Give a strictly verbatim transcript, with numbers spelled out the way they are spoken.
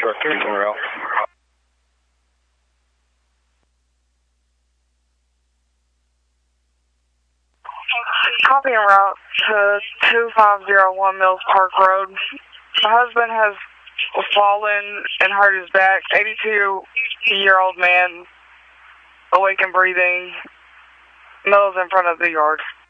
truck somewhere else. Copy en route to two five zero one Mills Park Road. My husband has fallen and hurt his back. eighty-two-year-old man, awake and breathing. Mills in front of the yard.